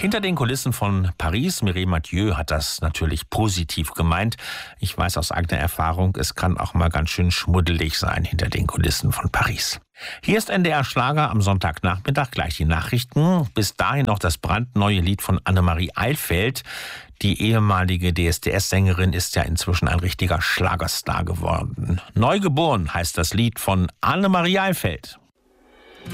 Hinter den Kulissen von Paris, Mireille Mathieu hat das natürlich positiv gemeint. Ich weiß aus eigener Erfahrung, es kann auch mal ganz schön schmuddelig sein hinter den Kulissen von Paris. Hier ist NDR Schlager am Sonntagnachmittag, gleich die Nachrichten. Bis dahin noch das brandneue Lied von Annemarie Eilfeld. Die ehemalige DSDS-Sängerin ist ja inzwischen ein richtiger Schlagerstar geworden. Neugeboren heißt das Lied von Annemarie Eilfeld.